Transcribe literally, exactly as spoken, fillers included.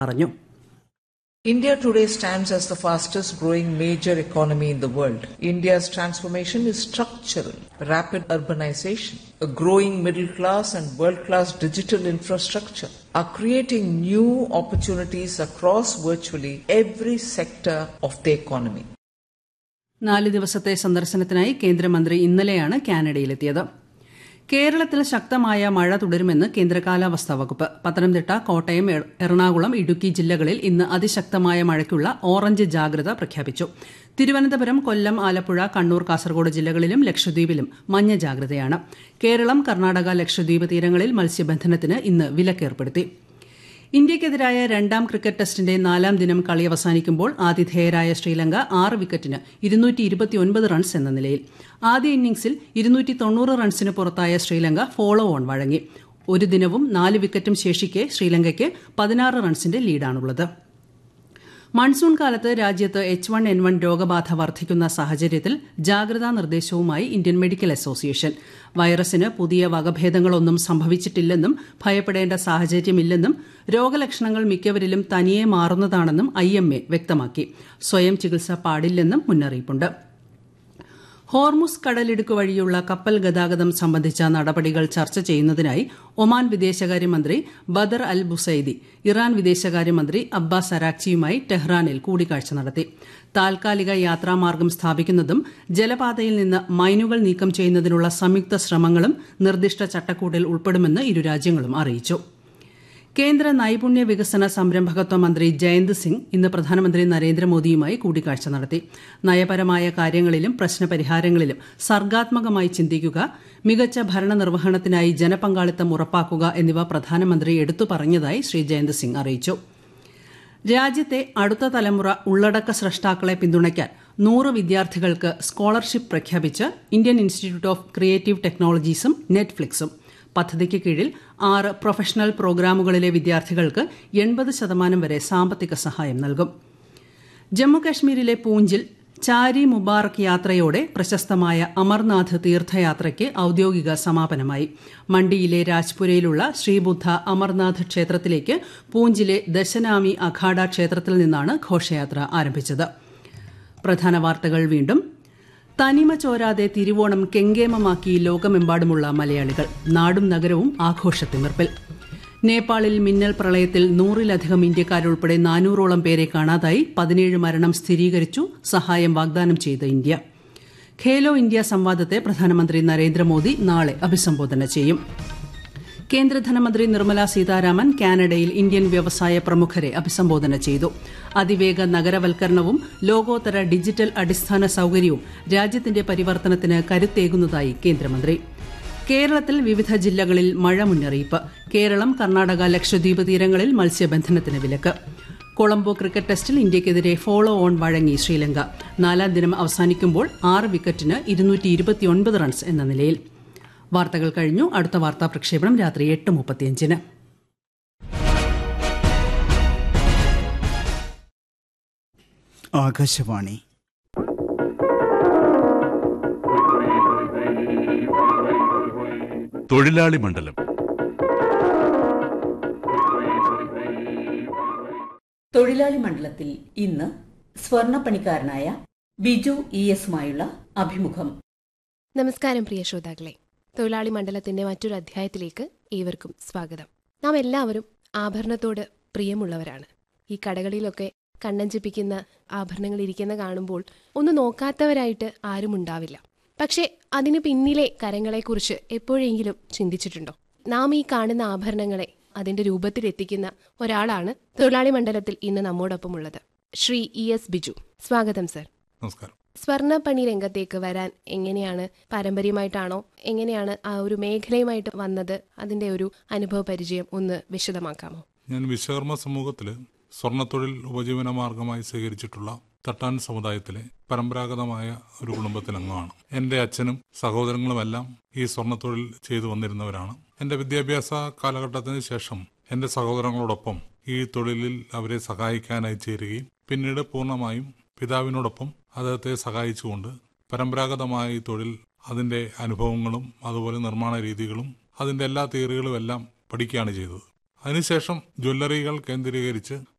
പറഞ്ഞു. India today stands as the fastest growing major economy in the world. India's transformation is structural. Rapid urbanization, a growing middle class and world-class digital infrastructure are creating new opportunities across virtually every sector of the economy. നാല് ദിവസത്തെ സന്ദർശനത്തിനായി കേന്ദ്രമന്ത്രി ഇന്നലെയാണ് കാനഡയിലെത്തിയത്. കേരളത്തിൽ ശക്തമായ മഴ തുടരുമെന്ന് കേന്ദ്ര കാലാവസ്ഥാ വകുപ്പ്. പത്തനംതിട്ട, കോട്ടയം, എറണാകുളം, ഇടുക്കി ജില്ലകളിൽ ഇന്ന് അതിശക്തമായ മഴയ്ക്കുള്ള ഓറഞ്ച് ജാഗ്രത പ്രഖ്യാപിച്ചു. തിരുവനന്തപുരം, കൊല്ലം, ആലപ്പുഴ, കണ്ണൂർ, കാസർഗോഡ് ജില്ലകളിലും ലക്ഷദ്വീപിലും മഞ്ഞ ജാഗ്രതയാണ്. കേരളം, കർണാടക, ലക്ഷദ്വീപ് തീരങ്ങളിൽ മത്സ്യബന്ധനത്തിന് ഇന്ന് വിലക്കേർപ്പെടുത്തി. ഇന്ത്യയ്ക്കെതിരായ രണ്ടാം ക്രിക്കറ്റ് ടെസ്റ്റിന്റെ നാലാം ദിനം കളി അവസാനിക്കുമ്പോൾ ആതിഥേയരായ ശ്രീലങ്ക ആറ് വിക്കറ്റിന് ഇരുന്നൂറ്റി ഇരുപത്തിയൊൻപത് റൺസ് എന്ന നിലയിൽ. ആദ്യ ഇന്നിംഗ്സിൽ ഇരുന്നൂറ്റി തൊണ്ണൂറ് റൺസിന് പുറത്തായ ശ്രീലങ്ക ഫോളോ ഓൺ വഴങ്ങി. ഒരു ദിനവും നാല് വിക്കറ്റും ശേഷിക്കെ ശ്രീലങ്കയ്ക്ക് പതിനാറ് റൺസിന്റെ ലീഡാണുള്ളത്. മൺസൂൺ കാലത്ത് രാജ്യത്ത് എച്ച് വൺ എൻ വൺ രോഗബാധ വർദ്ധിക്കുന്ന സാഹചര്യത്തിൽ ജാഗ്രതാ നിർദ്ദേശവുമായി ഇന്ത്യൻ മെഡിക്കൽ അസോസിയേഷൻ. വൈറസിന് പുതിയ വകഭേദങ്ങളൊന്നും സംഭവിച്ചിട്ടില്ലെന്നും ഭയപ്പെടേണ്ട സാഹചര്യമില്ലെന്നും രോഗലക്ഷണങ്ങൾ മിക്കവരിലും തനിയെ മാറുന്നതാണെന്നും ഐ എം എ വ്യക്തമാക്കി. സ്വയം ചികിത്സ പാടില്ലെന്നും മുന്നറിയിപ്പുണ്ട്. ഹോർമുസ് കടലിടുക്ക് വഴിയുള്ള കപ്പൽ ഗതാഗതം സംബന്ധിച്ച നടപടികൾ ചർച്ച ചെയ്യുന്നതിനായി ഒമാൻ വിദേശകാര്യമന്ത്രി ബദർ അൽ ബുസൈദി ഇറാൻ വിദേശകാര്യമന്ത്രി അബ്ബാസ് അരാക്ചിയുമായി ടെഹ്റാനിൽ കൂടിക്കാഴ്ച നടത്തി. താൽക്കാലിക യാത്രാമാർഗം സ്ഥാപിക്കുന്നതും ജലപാതയിൽ നിന്ന് മൈനുകൾ നീക്കം ചെയ്യുന്നതിനുള്ള സംയുക്ത ശ്രമങ്ങളും നിർദ്ദിഷ്ട ചട്ടക്കൂടിൽ ഉൾപ്പെടുമെന്ന് ഇരു രാജ്യങ്ങളും അറിയിച്ചു. കേന്ദ്ര നൈപുണ്യ വികസന സംരംഭകത്വ മന്ത്രി ജയന്ത് സിംഗ് ഇന്ന് പ്രധാനമന്ത്രി നരേന്ദ്രമോദിയുമായി കൂടിക്കാഴ്ച നടത്തി. നയപരമായ കാര്യങ്ങളിലും പ്രശ്നപരിഹാരങ്ങളിലും സർഗാത്മകമായി ചിന്തിക്കുക, മികച്ച ഭരണനിർവഹണത്തിനായി ജനപങ്കാളിത്തം ഉറപ്പാക്കുക എന്നിവ പ്രധാനമന്ത്രി എടുത്തു പറഞ്ഞതായി ശ്രീ ജയന്ത് സിംഗ് അറിയിച്ചു. രാജ്യത്തെ അടുത്ത തലമുറ ഉള്ളടക്ക സ്രഷ്ടാക്കളെ പിന്തുണയ്ക്കാൻ നൂറ് വിദ്യാർത്ഥികൾക്ക് സ്കോളർഷിപ്പ് പ്രഖ്യാപിച്ച് ഇന്ത്യൻ ഇൻസ്റ്റിറ്റ്യൂട്ട് ഓഫ് ക്രിയേറ്റീവ് ടെക്നോളജീസും നെറ്റ്ഫ്ലിക്സും. പദ്ധതിക്ക് കീഴിൽ ആറ് പ്രൊഫഷണൽ പ്രോഗ്രാമുകളിലെ വിദ്യാർത്ഥികൾക്ക് എൺപത് ശതമാനം വരെ സാമ്പത്തിക സഹായം നൽകും. ജമ്മുകശ്മീരിലെ പൂഞ്ചിൽ ചാരി മുബാറക് യാത്രയോടെ പ്രശസ്തമായ അമർനാഥ് തീർത്ഥയാത്രയ്ക്ക് ഔദ്യോഗിക സമാപനമായി. മണ്ഡിയിലെ രാജ്പുരയിലുള്ള ശ്രീബുദ്ധ അമർനാഥ് ക്ഷേത്രത്തിലേക്ക് പൂഞ്ചിലെ ദശനാമി അഖാഡ ക്ഷേത്രത്തിൽ നിന്നാണ് ഘോഷയാത്ര ആരംഭിച്ചത്. പ്രധാന വാർത്തകൾ വീണ്ടും. തനിമ ചോരാതെ തിരുവോണം കെങ്കേമമാക്കി ലോകമെമ്പാടുമുള്ള മലയാളികൾ. നാടും നഗരവും ആഘോഷത്തിമിർപ്പിൽ. നേപ്പാളിൽ മിന്നൽ പ്രളയത്തിൽ നൂറിലധികം ഇന്ത്യക്കാരുൾപ്പെടെ നാനൂറോളം പേരെ കാണാതായി. പതിനേഴ് മരണം സ്ഥിരീകരിച്ചു. സഹായം വാഗ്ദാനം ചെയ്ത് ഇന്ത്യ. ഖേലോ ഇന്ത്യ സംവാദത്തെ പ്രധാനമന്ത്രി നരേന്ദ്രമോദി നാളെ അഭിസംബോധന ചെയ്യും. കേന്ദ്ര ധനമന്ത്രി നിർമ്മല സീതാരാമൻ കാനഡയിൽ ഇന്ത്യൻ വ്യവസായ പ്രമുഖരെ അഭിസംബോധന ചെയ്തു. അതിവേഗ നഗരവൽക്കരണവും ലോകോത്തര ഡിജിറ്റൽ അടിസ്ഥാന സൌകര്യവും രാജ്യത്തിന്റെ പരിവർത്തനത്തിന് കരുത്തേകുന്നതായി കേന്ദ്രമന്ത്രി. കേരളത്തിൽ വിവിധ ജില്ലകളിൽ മഴ മുന്നറിയിപ്പ്. കേരളം, കർണാടക, ലക്ഷദ്വീപ് തീരങ്ങളിൽ മത്സ്യബന്ധനത്തിന് വിലക്ക്. കൊളംബോ ക്രിക്കറ്റ് ടെസ്റ്റിൽ ഇന്ത്യയ്ക്കെതിരെ ഫോളോ ഓൺ വഴങ്ങി ശ്രീലങ്ക. നാലാം ദിനം അവസാനിക്കുമ്പോൾ ആറ് വിക്കറ്റിന് ഇരുന്നൂറ്റി ഇരുപത്തിയൊൻപത് റൺസ് എന്ന നിലയിൽ. വാർത്തകൾ കഴിഞ്ഞു. അടുത്ത വാർത്താ പ്രക്ഷേപണം രാത്രി എട്ട് മുപ്പത്തിയഞ്ചിന്. ആകാശവാണി. തൊഴിലാളി മണ്ഡലം. തൊഴിലാളി മണ്ഡലത്തിൽ ഇന്ന് സ്വർണ്ണപ്പണിക്കാരനായ ബിജു ഇ എസുമായുള്ള അഭിമുഖം. നമസ്കാരം പ്രിയ ശ്രോതാക്കളെ. തൊഴിലാളി മണ്ഡലത്തിന്റെ മറ്റൊരു അധ്യായത്തിലേക്ക് ഏവർക്കും സ്വാഗതം. നാം എല്ലാവരും ആഭരണത്തോട് പ്രിയമുള്ളവരാണ്. ഈ കടകളിലൊക്കെ കണ്ണഞ്ചിപ്പിക്കുന്ന ആഭരണങ്ങൾ ഇരിക്കുന്ന കാണുമ്പോൾ ഒന്ന് നോക്കാത്തവരായിട്ട് ആരും ഉണ്ടാവില്ല. പക്ഷെ അതിന് പിന്നിലെ കരങ്ങളെക്കുറിച്ച് എപ്പോഴെങ്കിലും ചിന്തിച്ചിട്ടുണ്ടോ? നാം ഈ കാണുന്ന ആഭരണങ്ങളെ അതിന്റെ രൂപത്തിലെത്തിക്കുന്ന ഒരാളാണ് തൊഴിലാളി മണ്ഡലത്തിൽ ഇന്ന് നമ്മോടൊപ്പം ഉള്ളത്. ശ്രീ ഇ എസ് ബിജു, സ്വാഗതം സർ. നമസ്കാരം. സ്വർണ്ണപ്പണി രംഗത്തേക്ക് വരാൻ എങ്ങനെയാണ്, പാരമ്പര്യമായിട്ടാണോ, എങ്ങനെയാണ് ആ ഒരു മേഖലയുമായിട്ട് വന്നത്? അതിന്റെ ഒരു അനുഭവ പരിചയം ഒന്ന് വിശദമാക്കാമോ? ഞാൻ വിശ്വകർമ്മ സമൂഹത്തില് സ്വർണ്ണത്തൊഴിൽ ഉപജീവന മാർഗമായി സ്വീകരിച്ചിട്ടുള്ള തട്ടാൻ സമുദായത്തിലെ പരമ്പരാഗതമായ ഒരു കുടുംബത്തിൽ അംഗമാണ്. എന്റെ അച്ഛനും സഹോദരങ്ങളുമെല്ലാം ഈ സ്വർണ്ണത്തൊഴിൽ ചെയ്തു വന്നിരുന്നവരാണ്. എന്റെ വിദ്യാഭ്യാസ കാലഘട്ടത്തിന് ശേഷം എന്റെ സഹോദരങ്ങളോടൊപ്പം ഈ തൊഴിലിൽ അവരെ സഹായിക്കാനായി ചേരുകയും പിന്നീട് പൂർണ്ണമായും പിതാവിനോടൊപ്പം അദ്ദേഹത്തെ സഹായിച്ചുകൊണ്ട് പരമ്പരാഗതമായ ഈ തൊഴിൽ, അതിന്റെ അനുഭവങ്ങളും അതുപോലെ നിർമ്മാണ രീതികളും അതിന്റെ എല്ലാ തിയറികളും എല്ലാം പഠിക്കുകയാണ് ചെയ്തത്. അതിനുശേഷം ജ്വല്ലറികൾ കേന്ദ്രീകരിച്ച്